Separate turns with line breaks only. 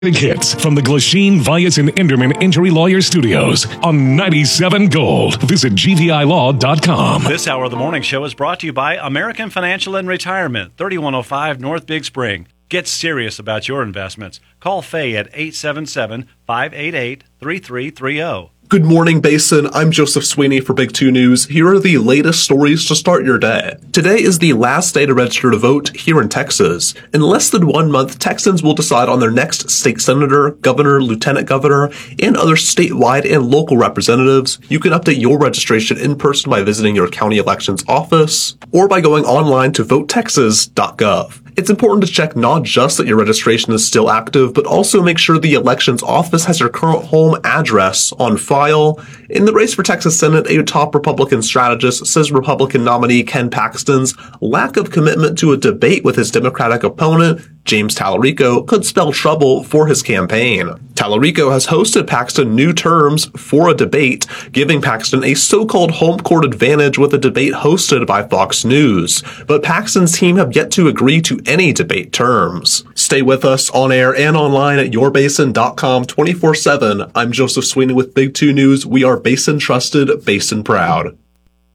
Big hits from the Glasheen, Vyas, and Enderman Injury Lawyer Studios on 97 Gold. Visit gvilaw.com.
This hour of the morning show is brought to you by American Financial and Retirement, 3105 North Big Spring. Get serious about your investments. Call Faye at 877-588-3330.
Good morning, Basin. I'm Joseph Sweeney for Big 2 News. Here are the latest stories to start your day. Today is the last day to register to vote here in Texas. In less than 1 month, Texans will decide on their next state senator, governor, lieutenant governor, and other statewide and local representatives. You can update your registration in person by visiting your county elections office or by going online to votetexas.gov. It's important to check not just that your registration is still active, but also make sure the elections office has your current home address on file. In the race for Texas Senate, a top Republican strategist says Republican nominee Ken Paxton's lack of commitment to a debate with his Democratic opponent, James Tallarico, could spell trouble for his campaign. Tallarico has hosted Paxton new terms for a debate, giving Paxton a so-called home court advantage with a debate hosted by Fox News. But Paxton's team have yet to agree to any debate terms. Stay with us on air and online at yourbasin.com 24/7. I'm Joseph Sweeney with Big 2 News. We are Basin trusted, Basin proud.